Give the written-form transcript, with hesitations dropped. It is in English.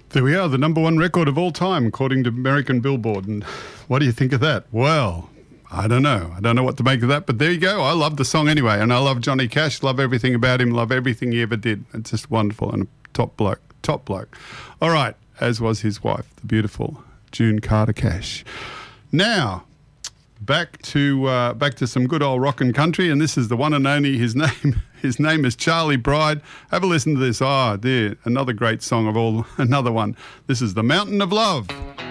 There we are, the number one record of all time, according to American Billboard. And what do you think of that? Well, I don't know. I don't know what to make of that, but there you go. I love the song anyway, and I love Johnny Cash, love everything about him, love everything he ever did. It's just wonderful and a top bloke, top bloke. All right, as was his wife, the beautiful June Carter Cash. Now, back to some good old rockin' country, and this is the one and only. His name is Charlie Pride. Have a listen to this. Oh dear, another great song of all. Another one. This is The Mountain of Love.